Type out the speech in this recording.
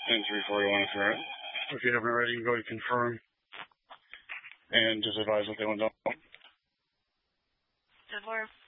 And 3481 if you're ready. If you haven't already, you can go ahead and confirm and just advise what they want to know. 10-4.